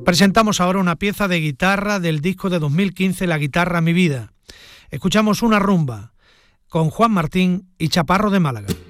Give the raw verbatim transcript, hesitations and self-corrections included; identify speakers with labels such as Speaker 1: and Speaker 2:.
Speaker 1: Presentamos ahora una pieza de guitarra del disco de dos mil quince, La guitarra mi vida. Escuchamos una rumba con Juan Martín y Chaparro de Málaga.